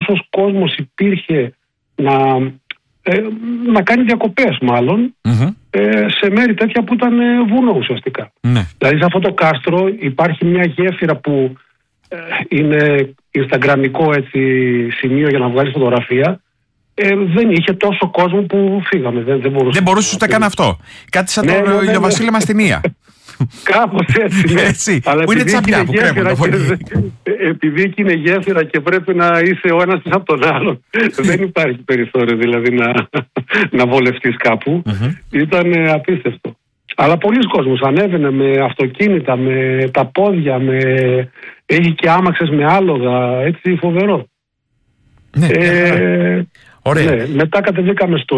πόσος κόσμος υπήρχε να κάνει διακοπές μάλλον σε μέρη τέτοια που ήταν βουνό ουσιαστικά. Δηλαδή σε αυτό το κάστρο υπάρχει μια γέφυρα που είναι instagramικό έτσι σημείο για να βγάλει φωτογραφία. Δεν είχε τόσο κόσμο που φύγαμε. Δεν μπορούσε ούτε καν αυτό. Κάτι σαν το ηλιοβασίλεμα στην Ία. Κάπως έτσι. Αλλά που είναι τσαπιά που κρέμουν το φωνή. Επειδή εκεί είναι γέφυρα και πρέπει να είσαι ο ένας από τον άλλον, δεν υπάρχει περιθώριο δηλαδή να βολευτείς κάπου. Ήταν απίστευτο. Αλλά πολλοί κόσμος ανέβαινε με αυτοκίνητα, με τα πόδια, έχει και άμαξες με άλογα, έτσι φοβερό. Ωραία. Μετά κατεβήκαμε στο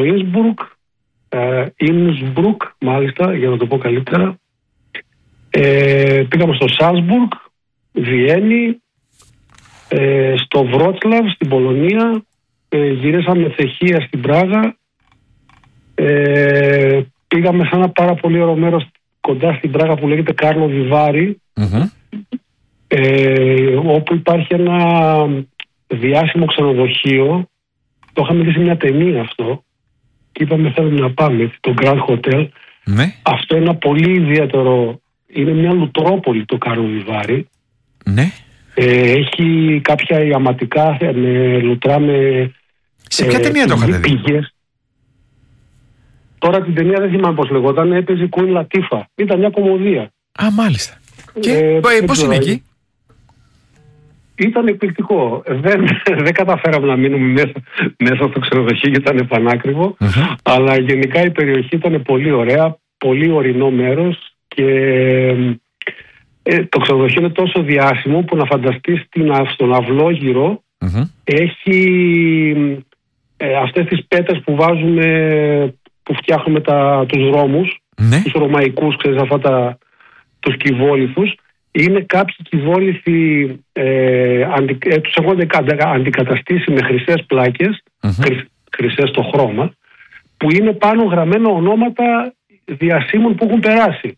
Ινσμπρουκ, μάλιστα, για να το πω καλύτερα. Πήγαμε στο Σάλτσμπουργκ, Βιέννη, στο Βρότσλαβ στην Πολωνία, γυρίσαμε Τσεχία στην Πράγα, πήγαμε σε ένα πάρα πολύ ωραίο μέρος κοντά στην Πράγα που λέγεται Κάρλοβι Βάρι, όπου υπάρχει ένα διάσημο ξενοδοχείο. Το είχαμε δει σε μια ταινία αυτό και είπαμε θέλουμε να πάμε, το Grand Hotel. Αυτό είναι ένα πολύ ιδιαίτερο. Είναι μια λουτρόπολη το Κάρλοβι Βάρι. Έχει κάποια ιαματικά με λουτρά με. Σε ποια ταινία το είχατε δει? Τώρα την ταινία δεν θυμάμαι πώς λεγόταν. Έπαιζε η Κουίν Λατίφα. Ήταν μια κομμωδία. Μάλιστα. Και πώς είναι εκεί? Ήταν εκπληκτικό. Δεν καταφέραμε να μείνουμε μέσα στο ξενοδοχείο γιατί ήταν πανάκριβο. Αλλά γενικά η περιοχή ήταν πολύ ωραία. Πολύ ορεινό μέρος. Και το ξενοδοχείο είναι τόσο διάσημο που να φανταστείς στον αυλόγυρο έχει αυτές τις πέτρες που βάζουμε, που φτιάχνουμε τους δρόμους, τους ρωμαϊκούς, ξέρεις, αυτά τους κυβόλιθους. Είναι κάποιοι κυβόλιθοι, τους έχουν αντικαταστήσει με χρυσές πλάκες, χρυσές στο χρώμα, που είναι πάνω γραμμένα ονόματα διασύμων που έχουν περάσει.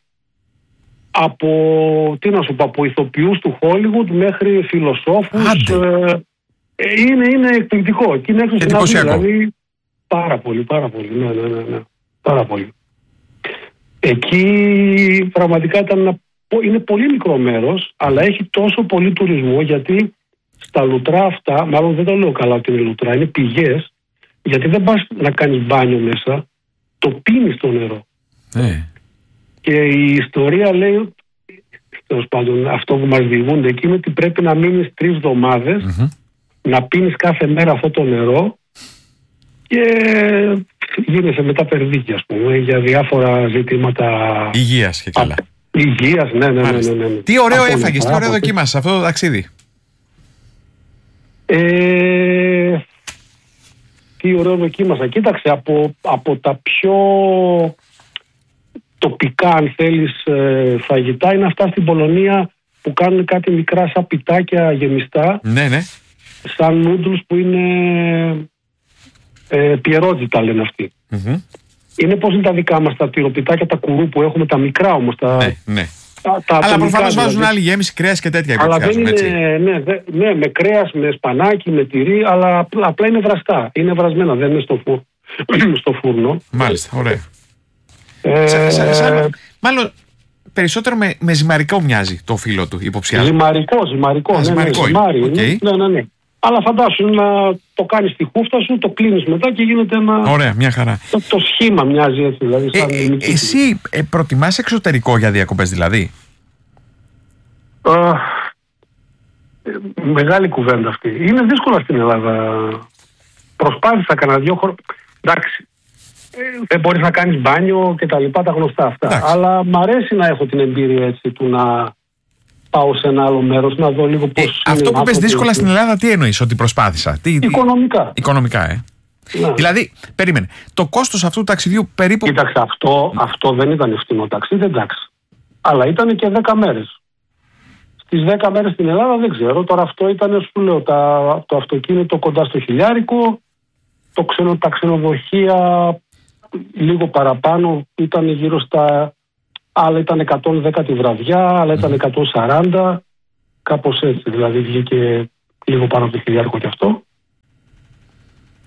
Από ηθοποιούς του Χόλιγουντ μέχρι φιλοσόφους. Είναι εκπληκτικό. Και είναι έξω στην Αθήνα, δηλαδή πάρα πολύ. Ναι. Πάρα πολύ. Εκεί πραγματικά είναι πολύ μικρό μέρος, αλλά έχει τόσο πολύ τουρισμό, γιατί στα λουτρά αυτά, μάλλον δεν το λέω καλά ότι είναι λουτρά, είναι πηγές, γιατί δεν πας να κάνεις μπάνιο μέσα, το πίνεις το νερό. Και η ιστορία λέει, τέλος πάντων, αυτό που μας διηγούνται εκεί είναι ότι πρέπει να μείνεις 3 εβδομάδες, να πίνεις κάθε μέρα αυτό το νερό και γίνεσαι μετά περδίκη, ας πούμε, για διάφορα ζητήματα υγείας και καλά. Υγείας, ναι. Τι ωραίο έφαγες, τι ωραίο δοκίμασες αυτό το ταξίδι? Τι ωραίο δοκίμασα. Κοίταξε, από τα πιο τοπικά, αν θέλεις, φαγητά είναι αυτά στην Πολωνία που κάνουν κάτι μικρά σαν πιτάκια γεμιστά. Ναι. Σαν νούντλς που είναι πιερότζιτα λένε αυτοί. Είναι πώς είναι τα δικά μας τα τυροπιτάκια, τα κουρού που έχουμε, τα μικρά όμως. Ναι. Αλλά προφανώς βάζουν άλλη γέμιση, κρέας και τέτοια. Αλλά δεν είναι, ναι, με κρέας, με σπανάκι, με τυρί, αλλά απλά είναι βραστά. Είναι βρασμένα, δεν είναι στο φούρνο. Μάλιστα, ωραία. Μάλλον περισσότερο με ζυμαρικό μοιάζει το φύλλο του, υποψιάζω. Ζυμαρικό. Ναι. Αλλά φαντάσου να το κάνεις στη χούφτα σου, το κλείνεις μετά και γίνεται ένα. Ωραία, μια χαρά. Το σχήμα μοιάζει έτσι, δηλαδή. Εσύ προτιμάς εξωτερικό για διακοπές, δηλαδή? Μεγάλη κουβέντα αυτή. Είναι δύσκολα στην Ελλάδα. Προσπάθησα κανένα 2 χρόνια. Εντάξει. Δεν μπορείς να κάνεις μπάνιο και τα λοιπά, τα γνωστά αυτά. Εντάξει. Αλλά μ' αρέσει να έχω την εμπειρία έτσι του να πάω σε ένα άλλο μέρος, να δω λίγο πώς. Αυτό που πες δύσκολα στην Ελλάδα, τι εννοείς, ότι προσπάθησα? Οικονομικά. Ναι. Δηλαδή, περίμενε. Το κόστος αυτού του ταξιδιού περίπου. Κοίταξε, αυτό δεν ήταν φθηνό ταξίδι, εντάξει. Αλλά ήταν και 10 μέρες. Στις 10 μέρες στην Ελλάδα δεν ξέρω. Τώρα αυτό ήταν, σου λέω, το αυτοκίνητο κοντά στο χιλιάρικο. Τα ξενοδοχεία λίγο παραπάνω, ήταν γύρω στα. Άλλα ήταν 110 τη βραδιά, άλλα ήταν 140. Κάπως έτσι, δηλαδή βγήκε λίγο πάνω από το χιλιάρικο κι αυτό.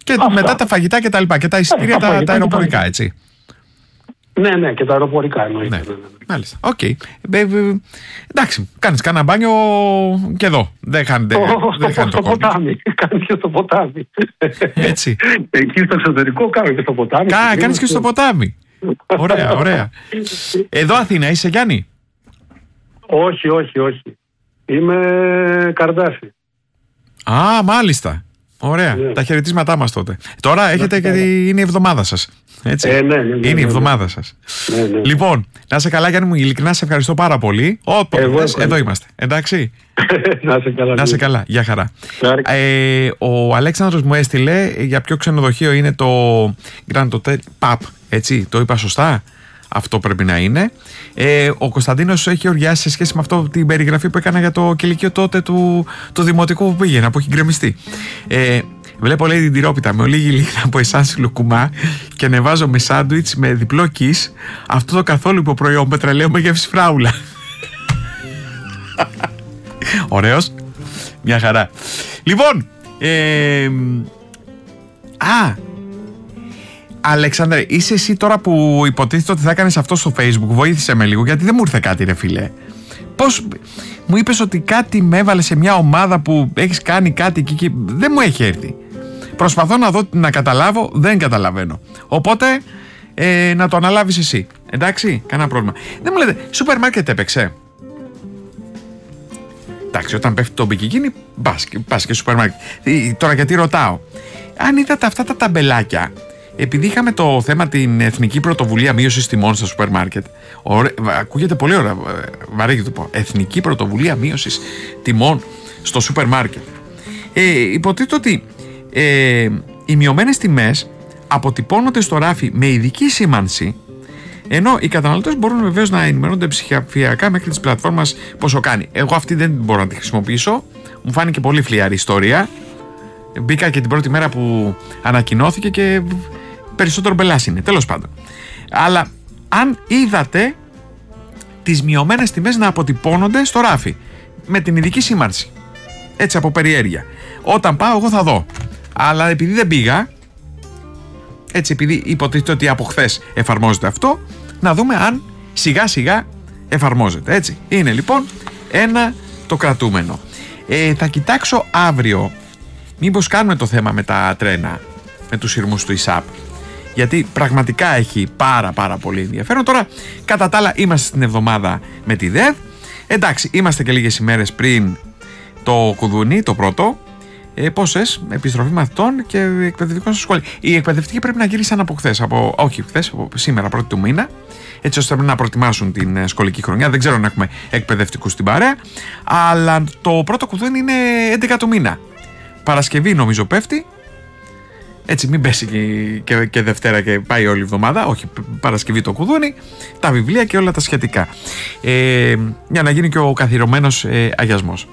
Και μετά τα φαγητά και τα λοιπά. Και τα εισιτήρια τα αεροπορικά, έτσι. Ναι, και τα αεροπορικά εννοείται. Ναι. Μάλιστα. Οκ. Εντάξει, κάνεις κανένα μπάνιο και εδώ. Δεν χάνει το ποτάμι. Κάνεις και στο ποτάμι. Έτσι. Εκεί στο εξωτερικό κάνω και στο ποτάμι. Κάνεις και στο ποτάμι. Ωραία. Εδώ Αθήνα είσαι, Γιάννη? Όχι. Είμαι Καρδάση. Α, μάλιστα. Ωραία. Ναι. Τα χαιρετίσματά μας τότε. Τώρα έχετε και είναι η εβδομάδα σας. Έτσι. Ναι. Είναι η εβδομάδα σας. Ναι. Λοιπόν, να σε καλά, Γιάννη μου, ειλικρινά σε ευχαριστώ πάρα πολύ. Εδώ είμαστε. Εντάξει. Να σε καλά. Γεια χαρά. Ο Αλέξανδρος μου έστειλε για ποιο ξενοδοχείο είναι το Grand Hotel Pub. Έτσι, το είπα σωστά? Αυτό πρέπει να είναι. Ο Κωνσταντίνος έχει οργιάσει σε σχέση με αυτό την περιγραφή που έκανα για το κηλικείο τότε του δημοτικού που πήγαινα, που έχει γκρεμιστεί. Βλέπω, λέει, την τυρόπιτα με ολίγη λίγα από εσάνση λουκουμά και ανεβάζω με σάντουιτς με διπλό κις αυτό το καθόλου υποπροϊόν πετρελαίου με γεύση φράουλα. Ωραίος. Μια χαρά. Λοιπόν, Αλέξανδρε, είσαι εσύ τώρα που υποτίθεται ότι θα έκανες αυτό στο Facebook? Βοήθησε με λίγο, γιατί δεν μου ήρθε κάτι, ρε φίλε. Πώς μου είπες ότι κάτι με έβαλε σε μια ομάδα που έχεις κάνει κάτι εκεί και δεν μου έχει έρθει. Προσπαθώ να καταλάβω, δεν καταλαβαίνω. Οπότε να το αναλάβεις εσύ. Εντάξει, κανένα πρόβλημα. Δεν μου λέτε, σούπερ μάρκετ έπαιξε? Εντάξει, όταν πέφτει το μπικικίνι, πας και σούπερ μάρκετ. Τώρα γιατί ρωτάω? Αν είδατε αυτά τα ταμπελάκια, επειδή είχαμε το θέμα την Εθνική Πρωτοβουλία Μείωσης Τιμών στα σούπερ μάρκετ. Ακούγεται πολύ ωραία, βαρύ το πω. Εθνική Πρωτοβουλία Μείωσης Τιμών στο σούπερ μάρκετ. Υποτίθεται ότι οι μειωμένες τιμές αποτυπώνονται στο ράφι με ειδική σήμανση, ενώ οι καταναλωτές μπορούν βεβαίως να ενημερώνονται ψηφιακά μέχρι της πλατφόρμας πόσο κάνει. Εγώ αυτή δεν μπορώ να τη χρησιμοποιήσω. Μου φάνηκε πολύ φλιαρή ιστορία. Μπήκα και την πρώτη μέρα που ανακοινώθηκε και περισσότερο μπελάς είναι, τέλος πάντων. Αλλά αν είδατε τις μειωμένες τιμές να αποτυπώνονται στο ράφι με την ειδική σήμανση, έτσι από περιέργεια, όταν πάω εγώ θα δω. Αλλά επειδή δεν πήγα, έτσι επειδή υποτίθεται ότι από χθες εφαρμόζεται αυτό, να δούμε αν σιγά σιγά εφαρμόζεται, έτσι. Είναι λοιπόν ένα το κρατούμενο. Θα κοιτάξω αύριο μήπως κάνουμε το θέμα με τα τρένα, με τους σειρμούς του ΙΣΑΠ, γιατί πραγματικά έχει πάρα πολύ ενδιαφέρον. Τώρα κατά τα άλλα είμαστε στην εβδομάδα με τη ΔΕΔ. Εντάξει, είμαστε και λίγες ημέρες πριν το κουδούνι, το πρώτο. Πόσες? Επιστροφή μαθητών και εκπαιδευτικών στο σχολείο. Οι εκπαιδευτικοί πρέπει να γύρισαν από χθες, σήμερα, 1η του μήνα, έτσι ώστε να προετοιμάσουν την σχολική χρονιά. Δεν ξέρω αν έχουμε εκπαιδευτικούς στην παρέα, αλλά το πρώτο κουδούνι είναι 11 του μήνα. Παρασκευή νομίζω πέφτει. Έτσι, μην πέσει και Δευτέρα και πάει όλη η εβδομάδα. Όχι, Παρασκευή το κουδούνι, τα βιβλία και όλα τα σχετικά. Για να γίνει και ο καθιερωμένος αγιασμός.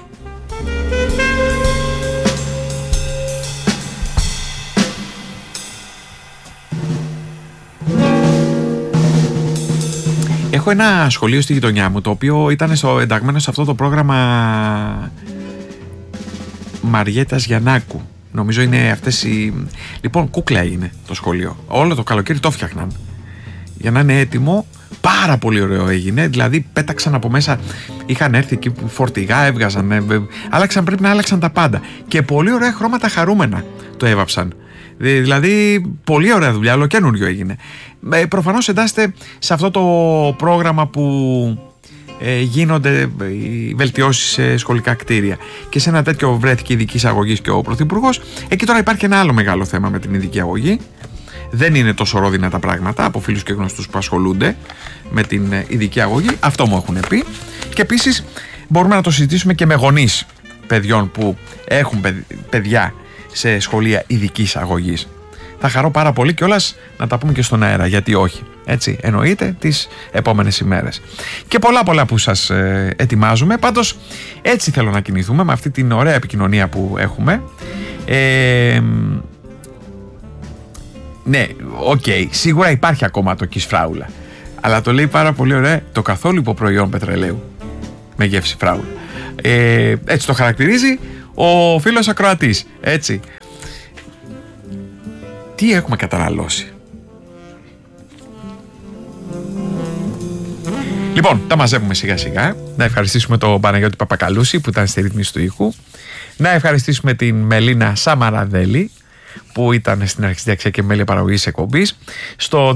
Έχω ένα σχολείο στη γειτονιά μου, το οποίο ήταν ενταγμένο σε αυτό το πρόγραμμα Μαριέτας Γιαννάκου. Νομίζω είναι αυτές οι... Λοιπόν, κούκλα είναι το σχολείο. Όλο το καλοκαίρι το φτιάχναν για να είναι έτοιμο. Πάρα πολύ ωραίο έγινε. Δηλαδή πέταξαν από μέσα, είχαν έρθει εκεί φορτηγά, έβγαζαν, πρέπει να άλλαξαν τα πάντα. Και πολύ ωραία χρώματα χαρούμενα το έβαψαν. Δηλαδή πολύ ωραία δουλειά, ολοκαίνουργιο έγινε. Προφανώς εντάσσεται σε αυτό το πρόγραμμα που γίνονται οι βελτιώσεις σε σχολικά κτίρια. Και σε ένα τέτοιο βρέθηκε ειδικής αγωγής και ο Πρωθυπουργός. Εκεί τώρα υπάρχει ένα άλλο μεγάλο θέμα με την ειδική αγωγή. Δεν είναι τόσο ρόδινα τα πράγματα από φίλους και γνωστούς που ασχολούνται με την ειδική αγωγή. Αυτό μου έχουν πει. Και επίσης μπορούμε να το συζητήσουμε και με γονείς παιδιών που έχουν παιδιά σε σχολεία ειδικής αγωγής. Θα χαρώ πάρα πολύ κιόλας να τα πούμε και στον αέρα, γιατί όχι. Έτσι, εννοείται τις επόμενες ημέρες. Και πολλά που σας ετοιμάζουμε. Πάντως έτσι θέλω να κινηθούμε με αυτή την ωραία επικοινωνία που έχουμε. Ναι, σίγουρα υπάρχει ακόμα το κις φράουλα. Αλλά το λέει πάρα πολύ ωραία, το καθόλου υποπροϊόν πετρελαίου με γεύση φράουλα. Έτσι το χαρακτηρίζει ο φίλος ακροατής. Έτσι. Τι έχουμε καταναλώσει. Λοιπόν, τα μαζεύουμε σιγά σιγά. Να ευχαριστήσουμε τον Παναγιώτη Παπακαλούση που ήταν στη ρύθμιση του ήχου. Να ευχαριστήσουμε την Μελίνα Σαμαραδέλη που ήταν στην αρχιστήριξη και μέλη παραγωγής εκπομπής. Στο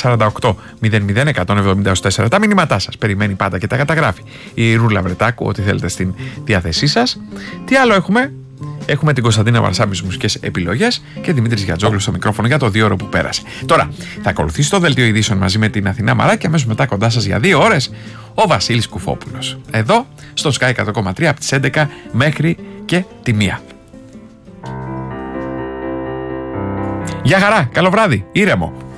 21048 τα μηνύματά σας περιμένει πάντα και τα καταγράφει η Ρούλα Βρετάκου, ό,τι θέλετε στην διάθεσή σας. Τι άλλο έχουμε? Έχουμε την Κωνσταντίνα Βαρσάμι στις μουσικές επιλογές και Δημήτρης Γιατζόγλου στο μικρόφωνο για το 2ωρο που πέρασε. Τώρα θα ακολουθήσει το δελτίο ειδήσεων μαζί με την Αθηνά Μαρά και αμέσως μετά κοντά σας για 2 ώρες ο Βασίλης Κουφόπουλος. Εδώ στο Sky 100,3 από τις 11 μέχρι και τη 1. Γεια χαρά, καλό βράδυ, ήρεμο.